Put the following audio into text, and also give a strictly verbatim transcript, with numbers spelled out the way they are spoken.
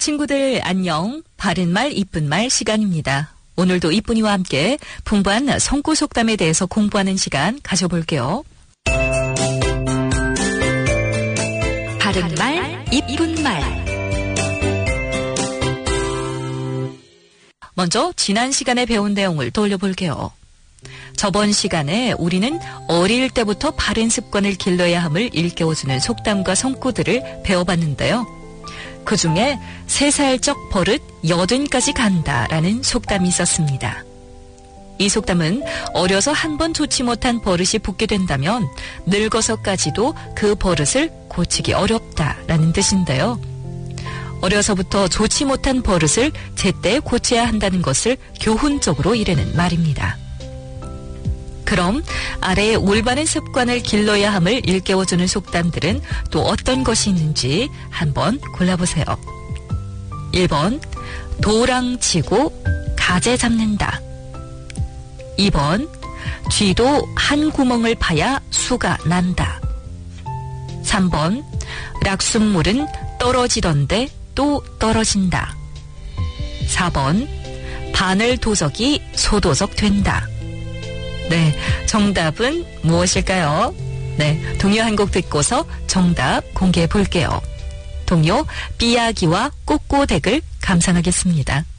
친구들 안녕. 바른말 이쁜말 시간입니다. 오늘도 이쁜이와 함께 풍부한 성구 속담에 대해서 공부하는 시간 가져볼게요. 바른말 이쁜말. 먼저 지난 시간에 배운 내용을 떠올려볼게요. 저번 시간에 우리는 어릴 때부터 바른 습관을 길러야 함을 일깨워주는 속담과 성구들을 배워봤는데요. 그 중에 세 살적 버릇 여든까지 간다라는 속담이 있었습니다. 이 속담은 어려서 한 번 좋지 못한 버릇이 붙게 된다면 늙어서까지도 그 버릇을 고치기 어렵다라는 뜻인데요. 어려서부터 좋지 못한 버릇을 제때 고쳐야 한다는 것을 교훈적으로 이르는 말입니다. 그럼 아래의 올바른 습관을 길러야 함을 일깨워주는 속담들은 또 어떤 것이 있는지 한번 골라보세요. 일 번 도랑 치고 가재 잡는다. 이 번 쥐도 한 구멍을 파야 수가 난다. 삼 번 락순물은 떨어지던데 또 떨어진다. 사 번 바늘 도적이 소도적 된다. 네, 정답은 무엇일까요? 네, 동요 한 곡 듣고서 정답 공개해 볼게요. 동요 삐약이와 꼬꼬댁을 감상하겠습니다.